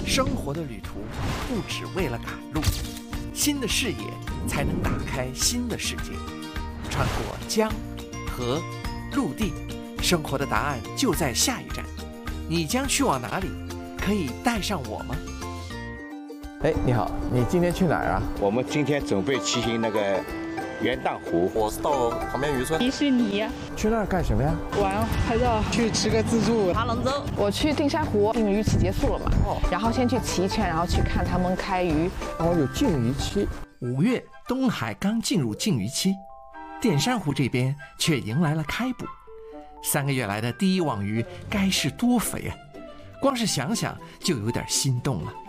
生活的旅途不只为了赶路，新的视野才能打开新的世界。穿过江、河、陆地，生活的答案就在下一站。你将去往哪里？可以带上我吗？ 哎，你好，你今天去哪儿啊？ 我们今天准备骑行那个元旦湖。 我是到旁边渔村。 迪士尼。 去那儿干什么呀？ 玩拍照， 去吃个自助。 爬龙舟。 我去定山湖，禁渔期结束了嘛，然后先去骑一圈，然后去看他们开渔。 哦，有禁渔期。 5月，东海刚进入禁渔期，淀山湖这边却迎来了开捕。3个月来的第一网鱼该是多肥啊！光是想想就有点心动了。